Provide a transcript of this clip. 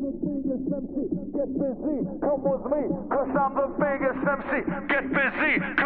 Get busy, come with me, cause I'm the biggest MC. Get busy.